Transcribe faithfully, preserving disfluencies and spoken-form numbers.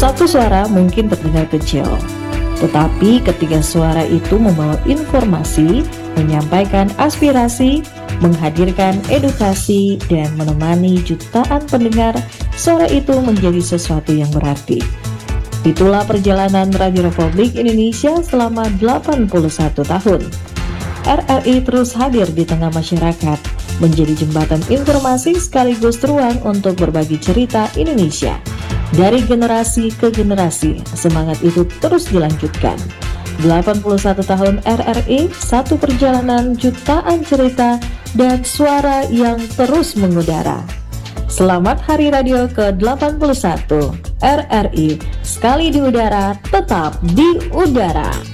Satu suara mungkin terdengar kecil, tetapi ketika suara itu membawa informasi, menyampaikan aspirasi, menghadirkan edukasi, dan menemani jutaan pendengar, suara itu menjadi sesuatu yang berarti. Itulah perjalanan Radio Republik Indonesia selama delapan puluh satu tahun. R R I terus hadir di tengah masyarakat, menjadi jembatan informasi sekaligus ruang untuk berbagi cerita Indonesia. Dari generasi ke generasi, semangat itu terus dilanjutkan. delapan puluh satu tahun R R I, satu perjalanan, jutaan cerita, dan suara yang terus mengudara. Selamat Hari Radio ke delapan puluh satu R R I, sekali di udara, tetap di udara.